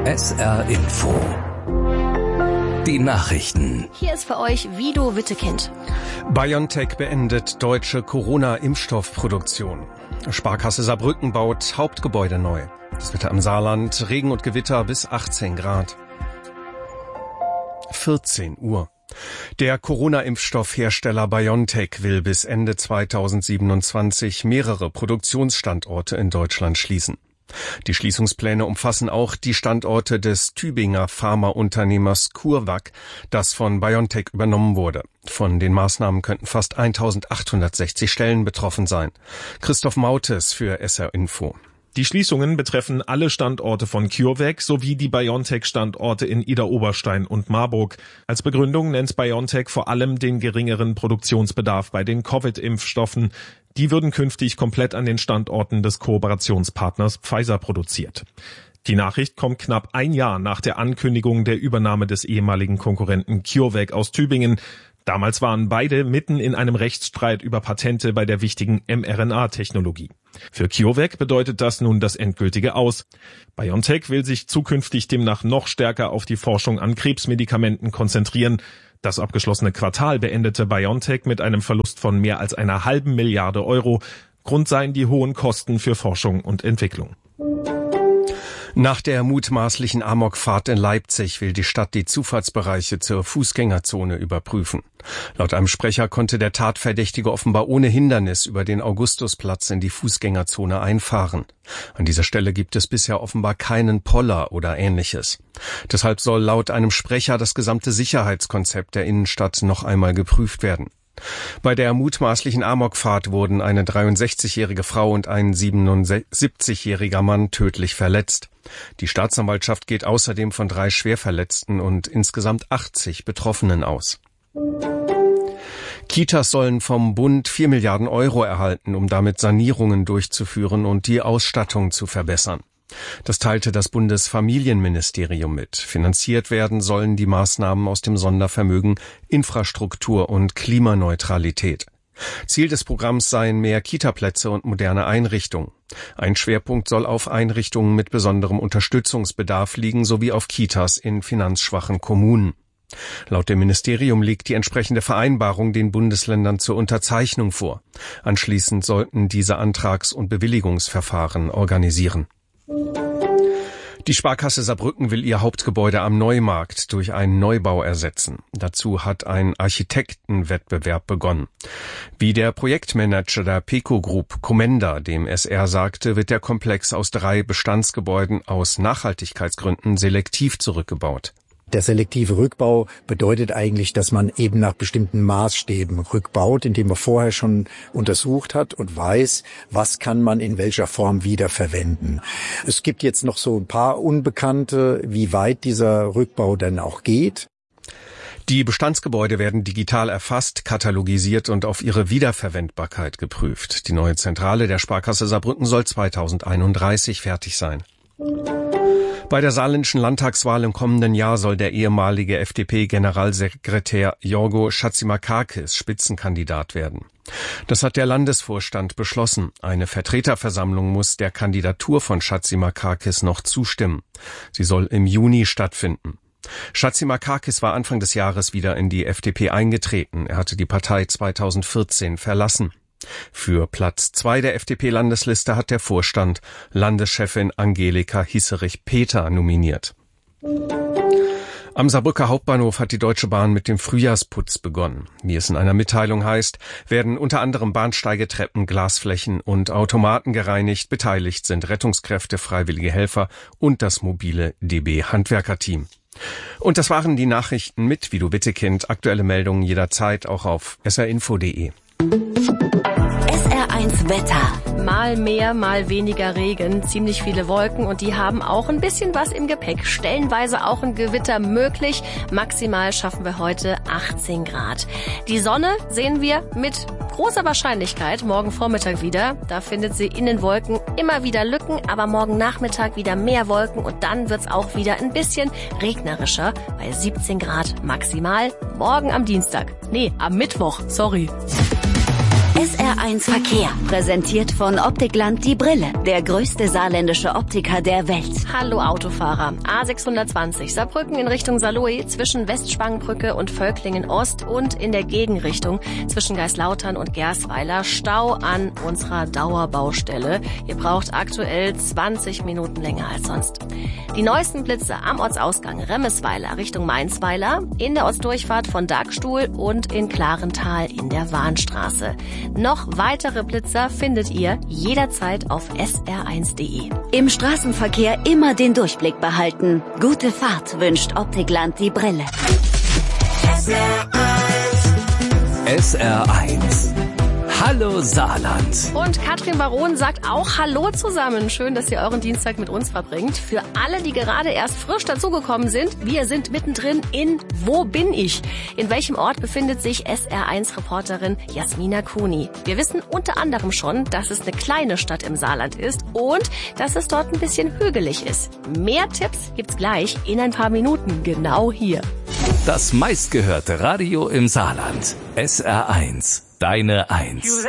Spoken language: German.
SR Info. Die Nachrichten. Hier ist für euch Vido Wittekind. BioNTech beendet deutsche Corona-Impfstoffproduktion. Sparkasse Saarbrücken baut Hauptgebäude neu. Das Wetter im Saarland, Regen und Gewitter bis 18 Grad. 14 Uhr. Der Corona-Impfstoffhersteller BioNTech will bis Ende 2027 mehrere Produktionsstandorte in Deutschland schließen. Die Schließungspläne umfassen auch die Standorte des Tübinger Pharmaunternehmers CureVac, das von BioNTech übernommen wurde. Von den Maßnahmen könnten fast 1860 Stellen betroffen sein. Christoph Mautes für SR Info. Die Schließungen betreffen alle Standorte von CureVac sowie die BioNTech-Standorte in Idar-Oberstein und Marburg. Als Begründung nennt BioNTech vor allem den geringeren Produktionsbedarf bei den Covid-Impfstoffen. Die würden künftig komplett an den Standorten des Kooperationspartners Pfizer produziert. Die Nachricht kommt knapp ein Jahr nach der Ankündigung der Übernahme des ehemaligen Konkurrenten CureVac aus Tübingen. Damals waren beide mitten in einem Rechtsstreit über Patente bei der wichtigen mRNA-Technologie. Für CureVac bedeutet das nun das endgültige Aus. BioNTech will sich zukünftig demnach noch stärker auf die Forschung an Krebsmedikamenten konzentrieren. Das abgeschlossene Quartal beendete BioNTech mit einem Verlust von mehr als einer halben Milliarde Euro. Grund seien die hohen Kosten für Forschung und Entwicklung. Nach der mutmaßlichen Amokfahrt in Leipzig will die Stadt die Zufahrtsbereiche zur Fußgängerzone überprüfen. Laut einem Sprecher konnte der Tatverdächtige offenbar ohne Hindernis über den Augustusplatz in die Fußgängerzone einfahren. An dieser Stelle gibt es bisher offenbar keinen Poller oder Ähnliches. Deshalb soll laut einem Sprecher das gesamte Sicherheitskonzept der Innenstadt noch einmal geprüft werden. Bei der mutmaßlichen Amokfahrt wurden eine 63-jährige Frau und ein 77-jähriger Mann tödlich verletzt. Die Staatsanwaltschaft geht außerdem von 3 Schwerverletzten und insgesamt 80 Betroffenen aus. Kitas sollen vom Bund 4 Milliarden Euro erhalten, um damit Sanierungen durchzuführen und die Ausstattung zu verbessern. Das teilte das Bundesfamilienministerium mit. Finanziert werden sollen die Maßnahmen aus dem Sondervermögen Infrastruktur und Klimaneutralität. Ziel des Programms seien mehr Kitaplätze und moderne Einrichtungen. Ein Schwerpunkt soll auf Einrichtungen mit besonderem Unterstützungsbedarf liegen, sowie auf Kitas in finanzschwachen Kommunen. Laut dem Ministerium liegt die entsprechende Vereinbarung den Bundesländern zur Unterzeichnung vor. Anschließend sollten diese Antrags- und Bewilligungsverfahren organisieren. Die Sparkasse Saarbrücken will ihr Hauptgebäude am Neumarkt durch einen Neubau ersetzen. Dazu hat ein Architektenwettbewerb begonnen. Wie der Projektmanager der PECO Group Comenda dem SR sagte, wird der Komplex aus 3 Bestandsgebäuden aus Nachhaltigkeitsgründen selektiv zurückgebaut. Der selektive Rückbau bedeutet eigentlich, dass man eben nach bestimmten Maßstäben rückbaut, indem man vorher schon untersucht hat und weiß, was kann man in welcher Form wieder verwenden. Es gibt jetzt noch so ein paar Unbekannte, wie weit dieser Rückbau denn auch geht. Die Bestandsgebäude werden digital erfasst, katalogisiert und auf ihre Wiederverwendbarkeit geprüft. Die neue Zentrale der Sparkasse Saarbrücken soll 2031 fertig sein. Bei der saarländischen Landtagswahl im kommenden Jahr soll der ehemalige FDP-Generalsekretär Jorgo Chatzimarkakis Spitzenkandidat werden. Das hat der Landesvorstand beschlossen. Eine Vertreterversammlung muss der Kandidatur von Chatzimarkakis noch zustimmen. Sie soll im Juni stattfinden. Chatzimarkakis war Anfang des Jahres wieder in die FDP eingetreten. Er hatte die Partei 2014 verlassen. Für Platz 2 der FDP-Landesliste hat der Vorstand Landeschefin Angelika Hisserich-Peter nominiert. Am Saarbrücker Hauptbahnhof hat die Deutsche Bahn mit dem Frühjahrsputz begonnen. Wie es in einer Mitteilung heißt, werden unter anderem Bahnsteigetreppen, Glasflächen und Automaten gereinigt. Beteiligt sind Rettungskräfte, freiwillige Helfer und das mobile DB-Handwerkerteam. Und das waren die Nachrichten mit Vido Wittekind. Aktuelle Meldungen jederzeit auch auf srinfo.de. SR1 Wetter. Mal mehr, mal weniger Regen, ziemlich viele Wolken und die haben auch ein bisschen was im Gepäck. Stellenweise auch ein Gewitter möglich. Maximal schaffen wir heute 18 Grad. Die Sonne sehen wir mit großer Wahrscheinlichkeit morgen Vormittag wieder. Da findet sie in den Wolken immer wieder Lücken, aber morgen Nachmittag wieder mehr Wolken und dann wird's auch wieder ein bisschen regnerischer bei 17 Grad maximal. Morgen am Dienstag. Nee, am Mittwoch, sorry. SR1 Verkehr, präsentiert von Optikland die Brille, der größte saarländische Optiker der Welt. Hallo Autofahrer. A620 Saarbrücken in Richtung Saarlouis zwischen Westspangenbrücke und Völklingen Ost und in der Gegenrichtung zwischen Geislautern und Gersweiler Stau an unserer Dauerbaustelle. Ihr braucht aktuell 20 Minuten länger als sonst. Die neuesten Blitze am Ortsausgang Remmesweiler Richtung Mainzweiler, in der Ortsdurchfahrt von Dagstuhl und in Klarental in der Warnstraße. Noch weitere Blitzer findet ihr jederzeit auf sr1.de. Im Straßenverkehr immer den Durchblick behalten. Gute Fahrt wünscht Optikland die Brille. SR1. Hallo Saarland. Und Katrin Baron sagt auch Hallo zusammen. Schön, dass ihr euren Dienstag mit uns verbringt. Für alle, die gerade erst frisch dazugekommen sind, wir sind mittendrin in Wo bin ich? In welchem Ort befindet sich SR1-Reporterin Jasmina Kuni? Wir wissen unter anderem schon, dass es eine kleine Stadt im Saarland ist und dass es dort ein bisschen hügelig ist. Mehr Tipps gibt's gleich in ein paar Minuten, genau hier. Das meistgehörte Radio im Saarland. SR1. Deine Eins.